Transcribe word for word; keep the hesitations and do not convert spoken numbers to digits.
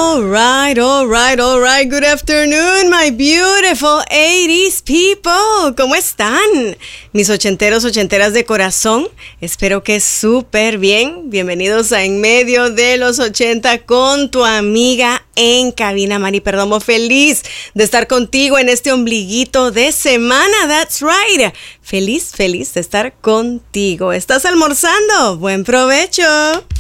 All right, all right, all right. Good afternoon, my beautiful eighties people. ¿Cómo están? Mis ochenteros, ochenteras de corazón. Espero que súper bien. Bienvenidos a En Medio de los ochenta con tu amiga en cabina, Mari Perdomo. Feliz de estar contigo en este ombliguito de semana. That's right. Feliz, feliz de estar contigo. ¿Estás almorzando? Buen provecho.